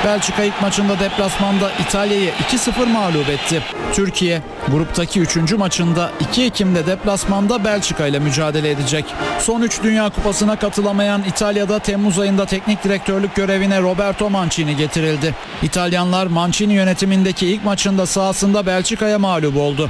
Belçika ilk maçında deplasmanda İtalya'yı 2-0 mağlup etti. Türkiye gruptaki 3. maçında 2 Ekim'de deplasmanda Belçika ile mücadele edecek. Son 3 Dünya Kupası'na katılamayan İtalya'da Temmuz ayında teknik direktörlük görevine Roberto Mancini getirildi. İtalyanlar Mancini yönetimindeki ilk maçında sahasında Belçika'ya mağlup oldu.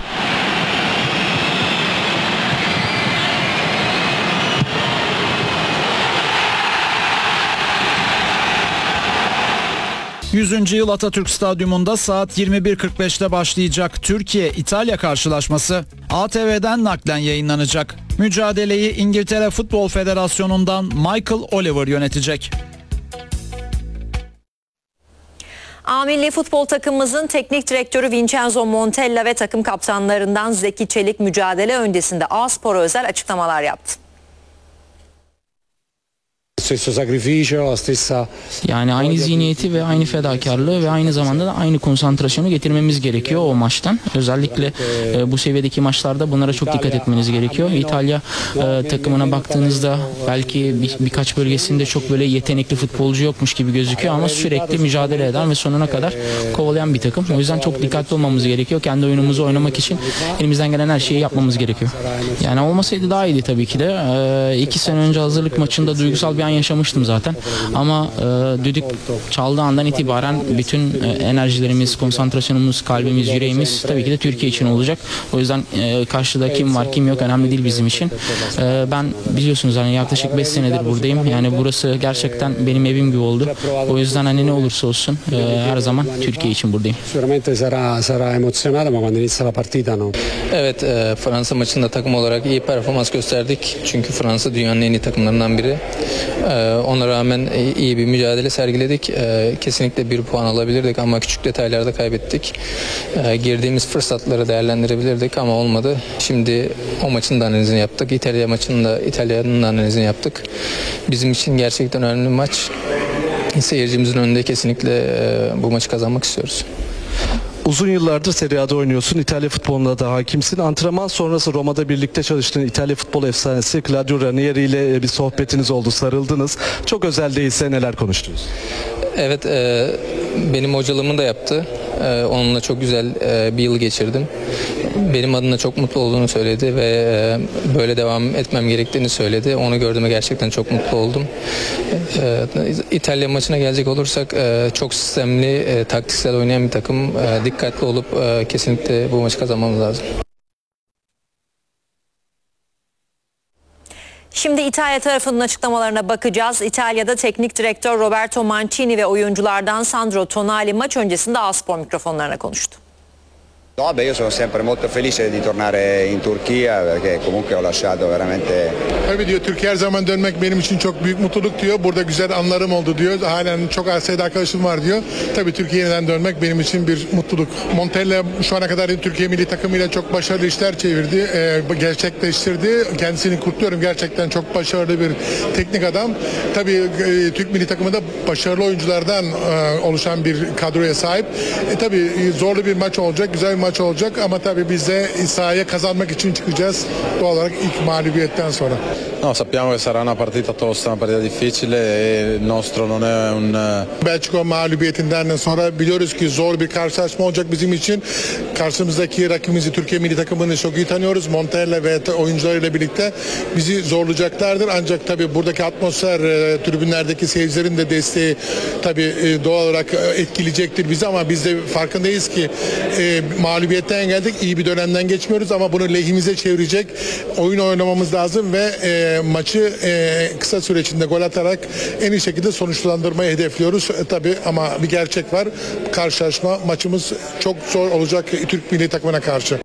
100. yıl Atatürk Stadyumunda saat 21.45'te başlayacak Türkiye-İtalya karşılaşması ATV'den naklen yayınlanacak. Mücadeleyi İngiltere Futbol Federasyonu'ndan Michael Oliver yönetecek. A milli futbol takımımızın teknik direktörü Vincenzo Montella ve takım kaptanlarından Zeki Çelik mücadele öncesinde A-Spor'a özel açıklamalar yaptı. Yani aynı zihniyeti ve aynı fedakarlığı ve aynı zamanda da aynı konsantrasyonu getirmemiz gerekiyor o maçtan. Özellikle bu seviyedeki maçlarda bunlara çok dikkat etmeniz gerekiyor. İtalya takımına baktığınızda belki birkaç bölgesinde çok böyle yetenekli futbolcu yokmuş gibi gözüküyor ama sürekli mücadele eden ve sonuna kadar kovalayan bir takım. O yüzden çok dikkatli olmamız gerekiyor. Kendi oyunumuzu oynamak için elimizden gelen her şeyi yapmamız gerekiyor. Yani olmasaydı daha iyiydi tabii ki de. 2 sene önce hazırlık maçında duygusal bir an yaşamıştım zaten. Ama düdük çaldığı andan itibaren bütün enerjilerimiz, konsantrasyonumuz, kalbimiz, yüreğimiz tabii ki de Türkiye için olacak. O yüzden karşıda kim var kim yok önemli değil bizim için. Ben biliyorsunuz hani yaklaşık 5 senedir buradayım. Yani burası gerçekten benim evim gibi oldu. O yüzden hani ne olursa olsun her zaman Türkiye için buradayım. Evet, Fransa maçında takım olarak iyi performans gösterdik. Çünkü Fransa dünyanın en iyi takımlarından biri. Ona rağmen iyi bir mücadele sergiledik. Kesinlikle bir puan alabilirdik ama küçük detaylarda kaybettik. Girdiğimiz fırsatları değerlendirebilirdik ama olmadı. Şimdi o maçın da analizini yaptık. İtalya maçında İtalya'nın da analizini yaptık. Bizim için gerçekten önemli bir maç. Seyircimizin önünde kesinlikle bu maçı kazanmak istiyoruz. Uzun yıllardır Serie A'da oynuyorsun. İtalya futboluna da hakimsin. Antrenman sonrası Roma'da birlikte çalıştığın İtalya futbol efsanesi Claudio Ranieri ile bir sohbetiniz oldu, sarıldınız. Çok özel değilse neler konuştunuz? Evet, benim hocalığımı da yaptı. Onunla çok güzel bir yıl geçirdim. Benim adına çok mutlu olduğunu söyledi ve böyle devam etmem gerektiğini söyledi. Onu gördüğüme gerçekten çok mutlu oldum. İtalya maçına gelecek olursak çok sistemli, taktiksel oynayan bir takım. Dikkatli olup kesinlikle bu maçı kazanmamız lazım. Şimdi İtalya tarafının açıklamalarına bakacağız. İtalya'da teknik direktör Roberto Mancini ve oyunculardan Sandro Tonali maç öncesinde A-Spor mikrofonlarına konuştu. Io sono sempre molto felice di tornare in Turchia perché comunque ho lasciato veramente. Tabii diyor, Türkiye her zaman dönmek benim için çok büyük mutluluk diyor. Burada güzel anlarım oldu diyor. Halen çok az sayıda arkadaşım var diyor. Tabii Türkiye'ye yeniden dönmek benim için bir mutluluk. Montella şu ana kadar Türkiye milli takımıyla çok başarılı işler çevirdi, gerçekleştirdi. Kendisini kutluyorum. Gerçekten çok başarılı bir teknik adam. Tabii Türk milli takımı da başarılı oyunculardan oluşan bir kadroya sahip. Tabii zorlu bir maç olacak, güzel bir maç olacak ama tabii biz de sahaya kazanmak için çıkacağız doğal olarak ilk mağlubiyetten sonra. No, sappiamo che sarà una partita tosta, una partita difficile e il nostro non è un. Belçika mağlubiyetinden sonra biliyoruz ki zor bir karşılaşma olacak bizim için. Karşımızdaki rakibimizi Türkiye milli takımını çok iyi tanıyoruz. Montella ve oyuncularıyla birlikte bizi zorlayacaklardır. Ancak tabii buradaki atmosfer, tribünlerdeki seyircilerin de desteği tabii doğal olarak etkileyecektir bizi ama biz de farkındayız ki mağlubiyetten geldik. İyi bir dönemden geçmiyoruz ama bunu lehimize çevirecek oyun oynamamız lazım ve maçı kısa süre içinde gol atarak en iyi şekilde sonuçlandırmayı hedefliyoruz. Tabii ama bir gerçek var. Karşılaşma, maçımız çok zor olacak Türk milli takımına karşı.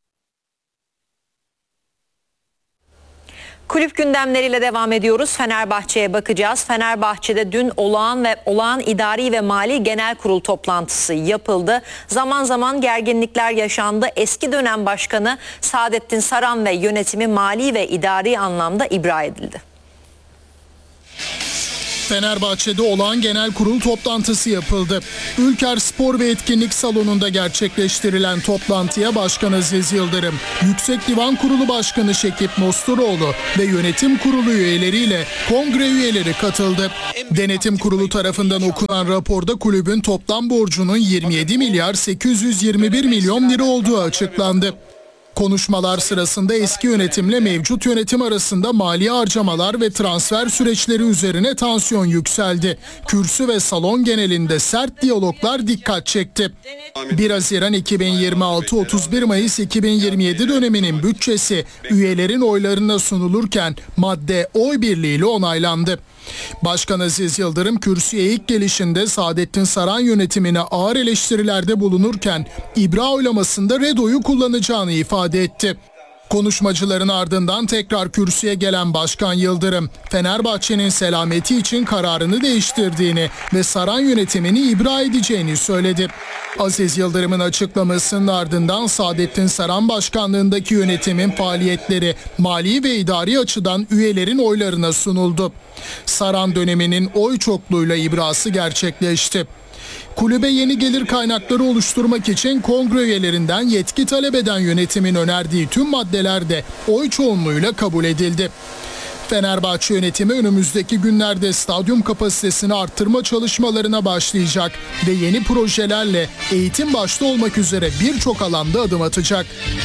Kulüp gündemleriyle devam ediyoruz. Fenerbahçe'ye bakacağız. Fenerbahçe'de dün olağan idari ve mali genel kurul toplantısı yapıldı. Zaman zaman gerginlikler yaşandı. Eski dönem başkanı Saadettin Saran ve yönetimi mali ve idari anlamda ibra edildi. Fenerbahçe'de olağan genel kurul toplantısı yapıldı. Ülker Spor ve Etkinlik Salonu'nda gerçekleştirilen toplantıya Başkan Aziz Yıldırım, Yüksek Divan Kurulu Başkanı Şekip Mosturoğlu ve yönetim kurulu üyeleriyle kongre üyeleri katıldı. Denetim Kurulu tarafından okunan raporda kulübün toplam borcunun 27 milyar 821 milyon lira olduğu açıklandı. Konuşmalar sırasında eski yönetimle mevcut yönetim arasında mali harcamalar ve transfer süreçleri üzerine tansiyon yükseldi. Kürsü ve salon genelinde sert diyaloglar dikkat çekti. 1 Haziran 2026-31 Mayıs 2027 döneminin bütçesi üyelerin oylarına sunulurken madde oy birliğiyle onaylandı. Başkan Aziz Yıldırım kürsüye ilk gelişinde Saadettin Saran yönetimine ağır eleştirilerde bulunurken ibra oylamasında red oyu kullanacağını ifade etti. Konuşmacıların ardından tekrar kürsüye gelen Başkan Yıldırım, Fenerbahçe'nin selameti için kararını değiştirdiğini ve Saran yönetimini ibra edeceğini söyledi. Aziz Yıldırım'ın açıklamasının ardından Saadettin Saran başkanlığındaki yönetimin faaliyetleri mali ve idari açıdan üyelerin oylarına sunuldu. Saran döneminin oy çokluğuyla ibrası gerçekleşti. Kulübe yeni gelir kaynakları oluşturmak için kongre üyelerinden yetki talep eden yönetimin önerdiği tüm maddeler de oy çoğunluğuyla kabul edildi. Fenerbahçe yönetimi önümüzdeki günlerde stadyum kapasitesini arttırma çalışmalarına başlayacak ve yeni projelerle eğitim başta olmak üzere birçok alanda adım atacak.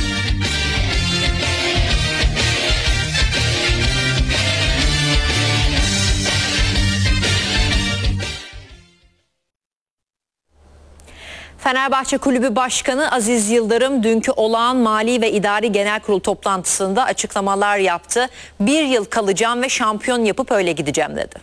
Fenerbahçe Kulübü Başkanı Aziz Yıldırım dünkü olağan mali ve idari genel kurul toplantısında açıklamalar yaptı. 1 yıl kalacağım ve şampiyon yapıp öyle gideceğim dedi.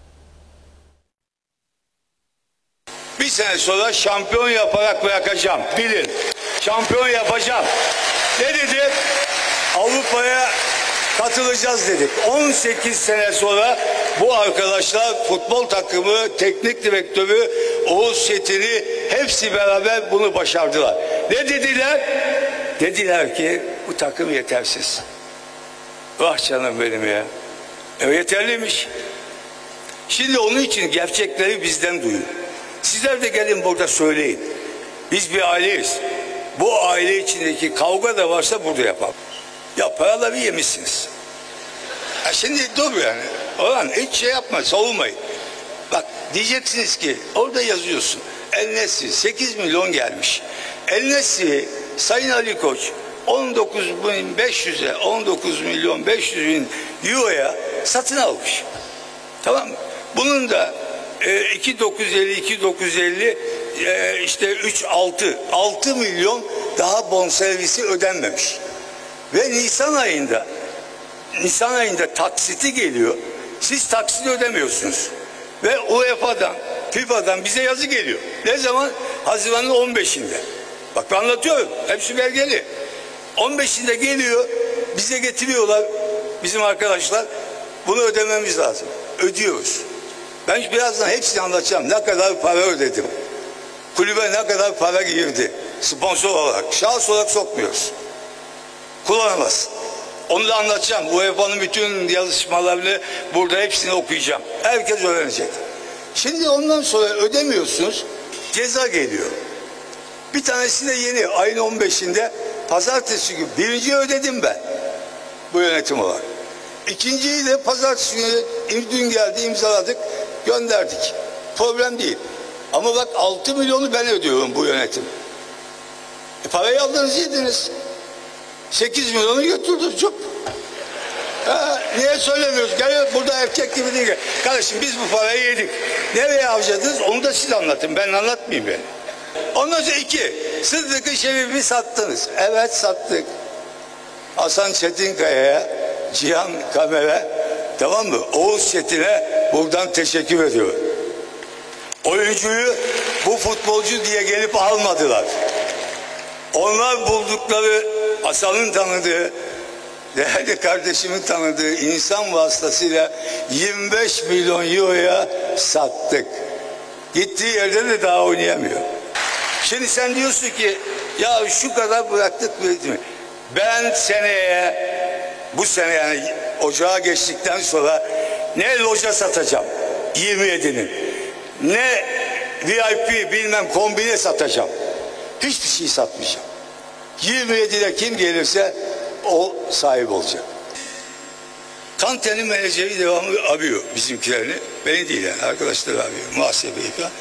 Bir sene sonra şampiyon yaparak bırakacağım. Bilin, şampiyon yapacağım. Ne dedim? Avrupa'ya katılacağız dedik. 18 sene sonra bu arkadaşlar futbol takımı, teknik direktörü, Oğuz Çetin'i hepsi beraber bunu başardılar. Ne dediler? Dediler ki bu takım yetersiz. Vah canım benim ya. Yeterliymiş. Şimdi onun için gerçekleri bizden duyun. Sizler de gelin burada söyleyin. Biz bir aileyiz. Bu aile içindeki kavga da varsa burada yapalım. Ya paraları yemişsiniz. Şimdi dur yani. Olan hiç şey yapma, savunmayın. Bak diyeceksiniz ki orada yazıyorsun. El Nesri 8 milyon gelmiş. El Nesri Sayın Ali Koç 19.500'e 19 milyon 500 bin euroya satın almış. Tamam mı? Bunun da 2.950 işte 6 milyon daha bonservisi ödenmemiş. Ve Nisan ayında taksiti geliyor. Siz taksit ödemiyorsunuz. Ve UEFA'dan, FIFA'dan bize yazı geliyor. Ne zaman? Haziran'ın 15'inde. Bak ben anlatıyorum. Hepsi belgeli. 15'inde geliyor. Bize getiriyorlar. Bizim arkadaşlar. Bunu ödememiz lazım. Ödüyoruz. Ben birazdan hepsini anlatacağım. Ne kadar para ödedim. Kulübe ne kadar para girdi. Sponsor olarak. Şahıs olarak sokmuyoruz. Kullanamaz. Onu da anlatacağım. UEFA'nın bütün yazışmalarını burada hepsini okuyacağım. Herkes öğrenecek. Şimdi ondan sonra ödemiyorsunuz. Ceza geliyor. Bir tanesi de yeni. Ayın 15'inde pazartesi günü. Birinciyi ödedim ben. Bu yönetim olarak. İkinciyi de pazartesi günü dün geldi, imzaladık, gönderdik. Problem değil. Ama bak 6 milyonu ben ödüyorum bu yönetim. Parayı aldınız, yediniz. 8 milyonu götürdü çok. Niye söylemiyoruz? Gel burada erkek gibi değil. Kardeşim biz bu parayı yedik. Nereye harcadınız? Onu da siz anlatın. Ben anlatmayayım ben. Ondan sonra 2. Sıddık-ı Şerif'i sattınız. Evet sattık. Hasan Çetinkaya'ya, Cihan Kamer'e, tamam mı? Oğuz Çetin'e buradan teşekkür ediyorum. Oyuncuyu bu futbolcu diye gelip almadılar. Onlar buldukları, Hasan'ın tanıdığı, değerli kardeşimin tanıdığı insan vasıtasıyla 25 milyon euroya sattık. Gittiği yerde de daha oynayamıyor. Şimdi sen diyorsun ki ya şu kadar bıraktık üretimi. Ben seneye, bu sene yani ocağa geçtikten sonra ne loca satacağım, 27'nin. Ne VIP bilmem kombine satacağım. Hiçbir şey satmayacağım. 27'de kim gelirse o sahip olacak. Kante'nin menajeri devamlı arıyor bizimkilerini. Beni değil yani, arkadaşları arıyor. Muhasebeyi falan.